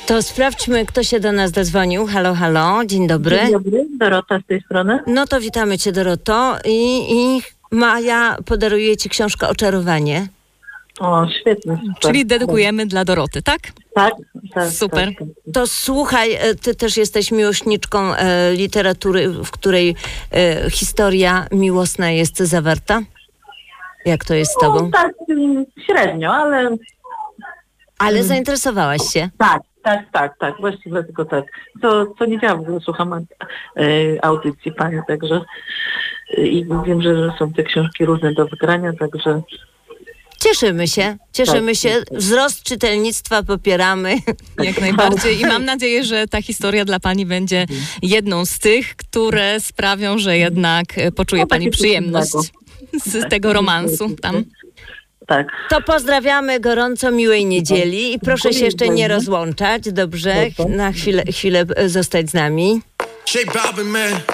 To sprawdźmy, kto się do nas dodzwonił. Halo, halo, dzień dobry. Dzień dobry, Dorota z tej strony. No to witamy cię, Doroto. I Maja podaruje ci książkę Oczarowanie. O, świetnie. Super. Czyli dedykujemy dla Doroty, tak? Tak. Super. Tak. To słuchaj, ty też jesteś miłośniczką literatury, w której historia miłosna jest zawarta? Jak to jest z tobą? No, tak, średnio, ale Ale zainteresowałaś się. tak. Właściwie tylko tak. Co niedziela w ogóle słucham audycji pani, także i wiem, że są te książki różne do wygrania, także... Cieszymy się. Wzrost czytelnictwa popieramy. Jak najbardziej. I mam nadzieję, że ta historia dla pani będzie jedną z tych, które sprawią, że jednak poczuje pani przyjemność z tego romansu tam. Tak. To pozdrawiamy gorąco, miłej niedzieli i proszę się jeszcze nie rozłączać, dobrze? Na chwilę zostać z nami.